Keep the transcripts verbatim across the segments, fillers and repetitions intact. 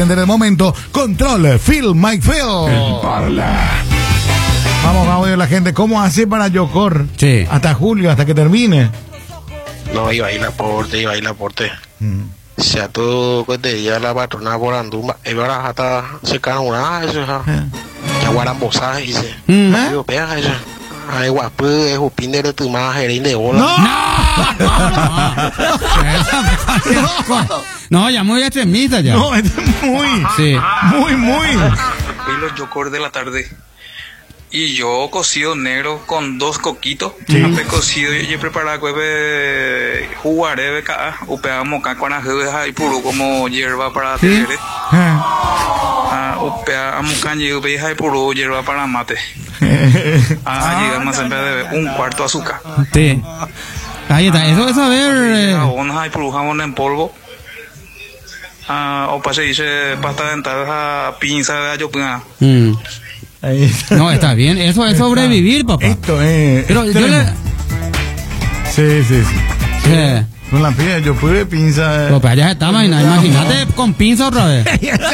En el momento, control, Phil, Mike Phil. Vamos a oír la gente. ¿Cómo hace para Yocor? Sí. Hasta julio, hasta que termine. No, iba a ir la porte, iba a ir la porte. Mm. Se ha todo que te diga la patrona por andumba. Y ahora hasta se cae una, eso ya. Ya guarambosa, dice. Yo pega eso. Ay, guapo, es un pinero tu más gerín de bola. No, no, ya muy extremista ya. No, es muy, sí. muy, muy. Vi los Yocor de la tarde. Y yo cocido negro con dos coquitos. Sí. Ape cocido y preparado que jugaré de acá. O pegamos acá con las jebas y puro como hierba para tener. Ah, o pegamos caña y veja y puro hierba para mate. Ah, llegamos siempre de un cuarto de azúcar. Sí. Ahí está. Eso es a ver. Jabón y puro jabón en polvo. Ah, o para se dice pasta dental a pinza de ayopina. Mm. No, está bien, eso es sobrevivir, papá. Esto es. Pero yo le... Sí, sí, sí. ¿Qué? Con la pinza, yo pude pinza. Pero para allá se está, imagínate, imagínate con pinza otra vez.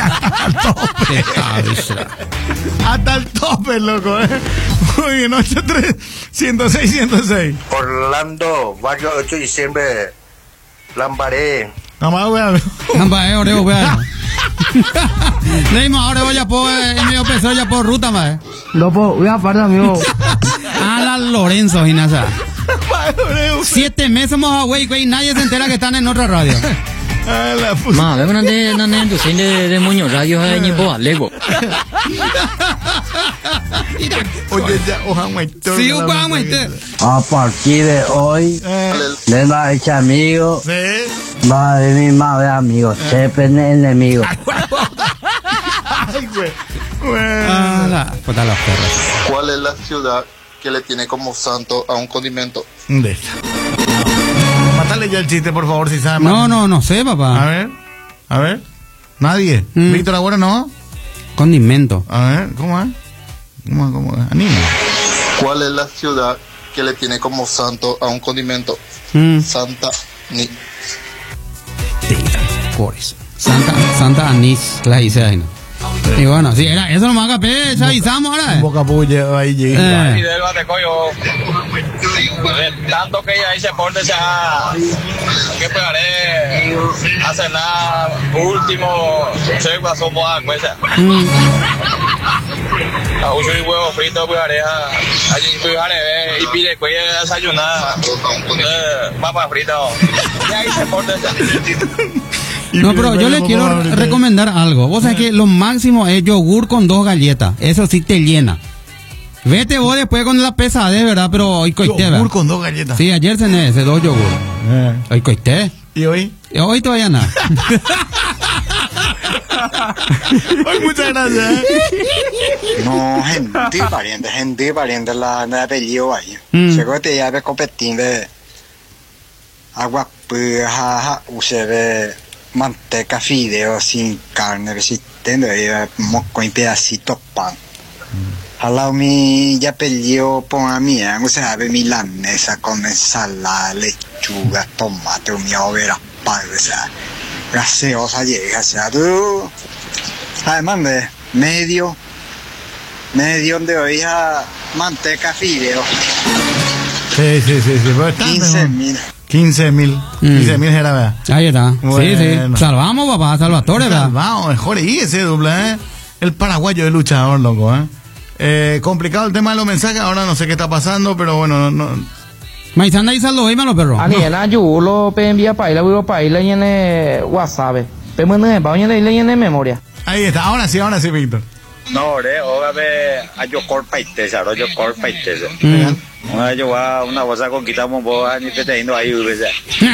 Hasta el tope, loco, eh. Muy bien, ochenta y tres, ciento seis, ciento seis. Orlando, barrio ocho de diciembre, Lambaré. Nada más, weón. Lambaré, oreo, weón. Neymar, ahora voy a por el medio peso ya por ruta más. No puedo, voy a parar, amigo. A la Lorenzo, Ginasa. Siete meses somos a güey, güey, nadie se entera que están en otra radio. Ma, vemos una de una de de de moño radio hay ni boa, lego. Oye, ya, ojalá. Sí, ojalá. A partir de hoy, le va a echar amigo. Sí. Va a venir más de amigos, se prende enemigo. Ay, güey. ¿Cuál es la ciudad que le tiene como santo a un condimento? ¿Dónde está? Mátale ya el chiste, por favor, si sabe más. No, no, no sé, papá. A ver, a ver. Nadie. Mm. Víctor Agüero, ¿no? Condimento. A ver, ¿cómo es? ¿Cómo es? ¿Cómo es? Anima. ¿Cuál es la ciudad que le tiene como santo a un condimento? Mm. Santa Ni. Por eso. Santa, Santa Anís, la hice ahí, ¿no? Y bueno, sí, era eso nomás capé, ya avisamos ahora. Un boca puya ahí llega. Eh. Y del batecoyo, tanto que ahí se porte ya, que pegaré a cenar, último, se somos a cuesta. A uso y huevo frito, pegaré a, allí pegaré y pide cuello de desayunar, papas fritas, y ahí se porte ya. No, pero yo le quiero recomendar algo. Vos sabés que lo máximo es yogur con dos galletas. Eso sí te llena. Vete vos después con la pesadez, ¿verdad? Pero hoy coité, ¿verdad? Yogur con dos galletas. Sí, ayer cené ese, dos yogur. Eh. Hoy coité. ¿Y hoy? Y hoy todavía nada. Hoy muchas gracias. ¿eh? No, gente pariente, gente pariente la de apellido ahí. Mm. Seguro te ya ve competir de agua, pues, jaja, usted manteca, fideo sin carne resistente, moco en pedacitos pan. Jalao mi ya peleó por a mí, no se sabe milanesa con ensalada, lechuga, tomate, mi overa, pan, o sea, gaseosa llega, o sea, tú, además de medio, medio de hoy a manteca, fideo. Sí, sí, sí, sí, quince mil. quince mil. quince mil era, ¿verdad? Ahí está. Bueno. Sí, sí. Salvamos, papá, salvatore, ¿verdad? Salvamos, mejor y ese doble, ¿eh? El paraguayo de luchador, loco, ¿eh? Eh, complicado el tema de los mensajes, ahora no sé qué está pasando, pero bueno, no. no. Maizanda y saldo, los perros. Ani, en ayulo, pe envía paila, vivo paila y en WhatsApp. Pe mene de pa, y en memoria. Ahí está, ahora sí, ahora sí, Víctor. No, re, ógame a Yocor paitesa, a Yocor paitesa. Una yo va una bolsa con quitamos vos ni te teniendo ahí, ¿verdad?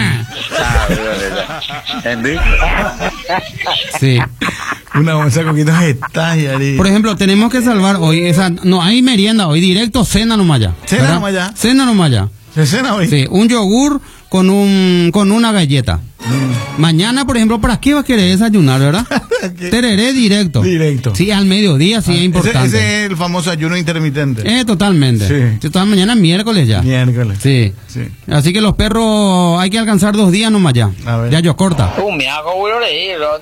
¿Entendí? Sí. Una bolsa con quitas está y por ejemplo, tenemos que salvar hoy, esa, no hay merienda hoy, directo cena nomás ya. Cena nomás ya. Cena nomás ya. ¿Se cena hoy? Sí, un yogur con un con una galleta. Mm. Mañana, por ejemplo, ¿para qué vas a querer desayunar, verdad? Tereré directo. Directo. Sí, al mediodía, sí, ah, es importante. Ese, ese es el famoso ayuno intermitente. Eh, totalmente. Sí. Entonces, mañana es miércoles ya. Miércoles. Sí. sí. Así que los perros hay que alcanzar dos días nomás ya. A ver. Ya yo corta. Uh, me hago,